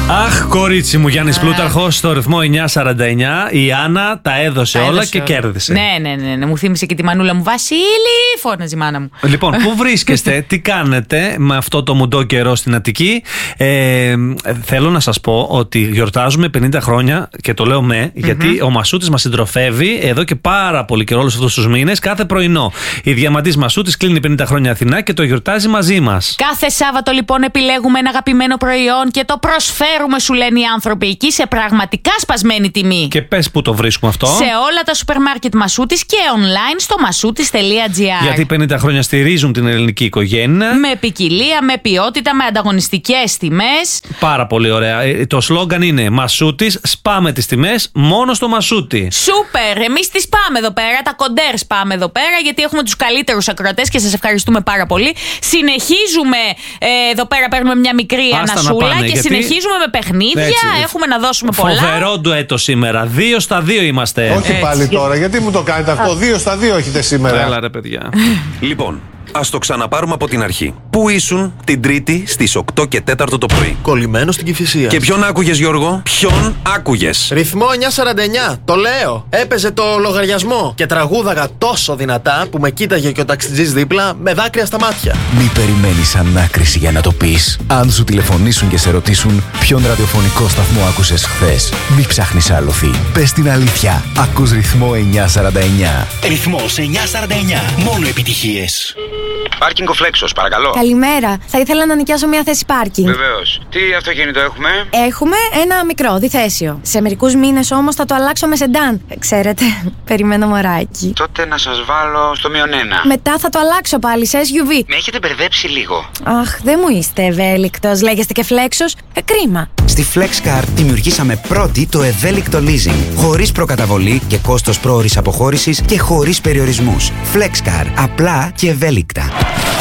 Αχ, κορίτσι μου, Γιάννης Πλούταρχος στο ρυθμό 949. Η Άννα τα έδωσε όλα και κέρδισε. Ναι. Μου θύμισε και τη μανούλα μου. Βασίλη, φώναζε η μάνα μου. Λοιπόν, πού βρίσκεστε, τι κάνετε με αυτό το μουντό καιρό στην Αττική? Θέλω να σας πω ότι γιορτάζουμε 50 χρόνια και το λέω γιατί ο Μασούτης μας συντροφεύει εδώ και πάρα πολύ καιρό, όλους αυτούς τους μήνες, κάθε πρωινό. Η Διαμαντής Μασούτης κλείνει 50 χρόνια Αθηνά και το γιορτάζει μαζί μας. Κάθε Σάββατο λοιπόν επιλέγουμε ένα αγαπημένο προϊόν και το προσφέρουμε, σου λένε οι άνθρωποι εκεί, σε πραγματικά σπασμένη τιμή. Και πες που το βρίσκουμε αυτό? Σε όλα τα σούπερ μάρκετ Μασούτης και online στο masoutis.gr. Γιατί 50 χρόνια στηρίζουν την ελληνική οικογένεια. Με ποικιλία, με ποιότητα, με ανταγωνιστικές τιμές. Πάρα πολύ ωραία. Το σλόγγαν είναι Μασούτης, σπάμε τις τιμές μόνο στο Μασούτη. Σούπερ! Εμείς τις πάμε εδώ πέρα, τα κοντέρ σπάμε εδώ πέρα, γιατί έχουμε τους καλύτερους ακροατές και σας ευχαριστούμε πάρα πολύ. Συνεχίζουμε εδώ πέρα, παίρνουμε μια μικρή ανασούλα και γιατί συνεχίζουμε με παιχνίδια. Έτσι. Έχουμε να δώσουμε πολλά. Φοβερό ντουέτο σήμερα. 2 στα 2 είμαστε. Όχι πάλι τώρα, γιατί μου το κάνετε αυτό? 2 στα 2 έχετε σήμερα. Έλα ρε παιδιά. Λοιπόν, ας το ξαναπάρουμε από την αρχή. Πού ήσουν την Τρίτη στις 8 και 4 το πρωί? Κολλημένο στην Κηφισία. Και ποιον άκουγες, Γιώργο? Ποιον άκουγες? Ρυθμό 949, το λέω. Έπαιζε το λογαριασμό και τραγούδαγα τόσο δυνατά που με κοίταγε και ο ταξιτζής δίπλα με δάκρυα στα μάτια. Μη περιμένεις ανάκριση για να το πεις. Αν σου τηλεφωνήσουν και σε ρωτήσουν ποιον ραδιοφωνικό σταθμό άκουσες χθες, μη ψάχνεις άλοθη. Πες την αλήθεια. Ακούς ρυθμό 949. Ρυθμός 949. Μόνο επιτυχίες. Πάρκινγκ ο Φλέξος, παρακαλώ. Καλημέρα. Θα ήθελα να νοικιάσω μια θέση πάρκινγκ. Βεβαίως. Τι αυτοκίνητο έχουμε? Έχουμε ένα μικρό, διθέσιο. Σε μερικούς μήνες όμως θα το αλλάξω με σεντάν. Ξέρετε, περιμένω μωράκι. Τότε να σας βάλω στο -1. Μετά θα το αλλάξω πάλι σε SUV. Με έχετε μπερδέψει λίγο. Αχ, δεν μου είστε ευέλικτος. Λέγεστε και Φλέξος. Κρίμα. Στη FlexCar δημιουργήσαμε πρώτη το ευέλικτο leasing. Χωρίς προκαταβολή και κόστος πρόωρης αποχώρησης και χωρίς περιορισμούς. FlexCar. Απλά και ευέλικτα.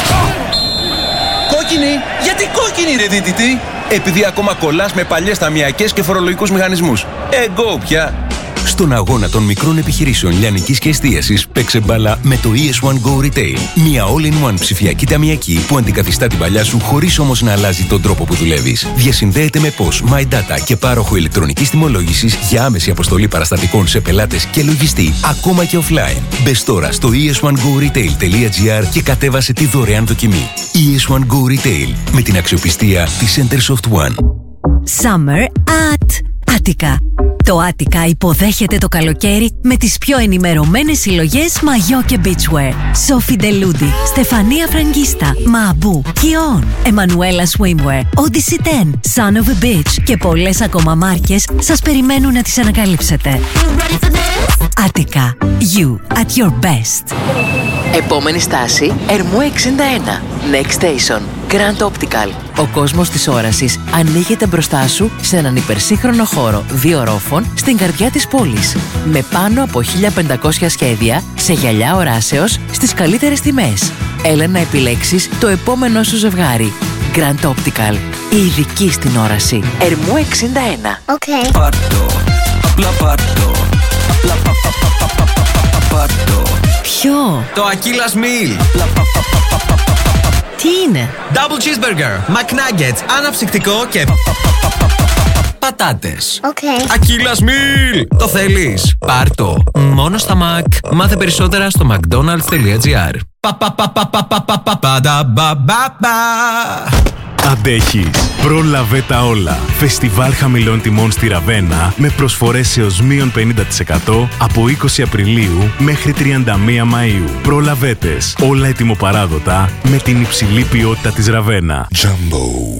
Κόκκινη! Γιατί κόκκινη ρε δίτητη? Επειδή ακόμα κολλάς με παλιές ταμιακές και φορολογικούς μηχανισμούς. Εγώ πια! Στον αγώνα των μικρών επιχειρήσεων λιανικής και εστίασης, παίξε μπάλα με το ES1 Go Retail. Μια all-in-one ψηφιακή ταμιακή που αντικαθιστά την παλιά σου χωρίς όμως να αλλάζει τον τρόπο που δουλεύεις. Διασυνδέεται με POS, My Data και πάροχο ηλεκτρονικής τιμολόγησης για άμεση αποστολή παραστατικών σε πελάτες και λογιστή, ακόμα και offline. Μπες τώρα στο es1goretail.gr και κατέβασε τη δωρεάν δοκιμή. ES1 Go Retail, με την αξιοπιστία της Centersoft One. Summer at Attica. Το Attica υποδέχεται το καλοκαίρι με τις πιο ενημερωμένες συλλογές μαγιό και beachwear. Σόφι Ντελούντι, Στεφανία Φραγκίστα, Μαμπού, Κιόν, Εμμανουέλα Swimwear, Odyssey 10, Son of a Beach και πολλές ακόμα μάρκες σας περιμένουν να τις ανακαλύψετε. Attica, you at your best. Επόμενη στάση, Ερμού 61. Next station, Grand Optical. Ο κόσμος της όρασης ανοίγεται μπροστά σου σε έναν υπερσύγχρονο χώρο 2 ορόφων στην καρδιά της πόλης. Με πάνω από 1500 σχέδια σε γυαλιά οράσεως στις καλύτερες τιμές. Έλα να επιλέξεις το επόμενό σου ζευγάρι. Grand Optical. Η ειδική στην όραση. Ερμού 61. Okay. Πάρτο, απλά πάρτο. Απλά πάρτο. Ποιο? Το Aquillas Meal. Τι είναι? Double cheeseburger, McNuggets, αναψυκτικό και πατάτες. Okay. Aquillas Meal. Το θέλεις? Πάρτο. Μόνο στα Mac. Μάθε περισσότερα στο mcdonalds.gr. Αντέχεις. Πρόλαβε τα όλα. Φεστιβάλ χαμηλών τιμών στη Ραβένα με προσφορές έως μείον 50% από 20 Απριλίου μέχρι 31 Μαΐου. Προλαβέτες. Όλα ετοιμοπαράδοτα με την υψηλή ποιότητα της Ραβένα. Jumbo.